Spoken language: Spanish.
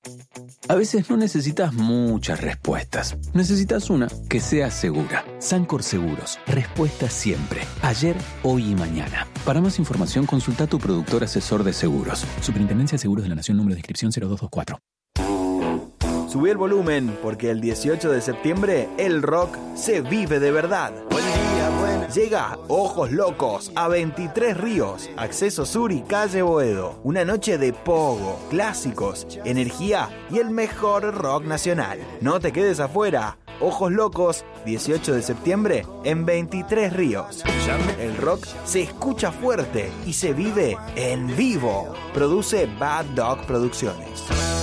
A veces no necesitas muchas respuestas. Necesitas una que sea segura. Sancor Seguros. Respuesta siempre. Ayer, hoy y mañana. Para más información, consulta a tu productor asesor de seguros. Superintendencia de Seguros de la Nación, número de inscripción 0224. Subí el volumen, porque el 18 de septiembre el rock se vive de verdad. Llega Ojos Locos a 23 Ríos, Acceso Sur y Calle Boedo. Una noche de pogo, clásicos, energía y el mejor rock nacional. No te quedes afuera. Ojos Locos, 18 de septiembre en 23 Ríos. El rock se escucha fuerte y se vive en vivo. Produce Bad Dog Producciones.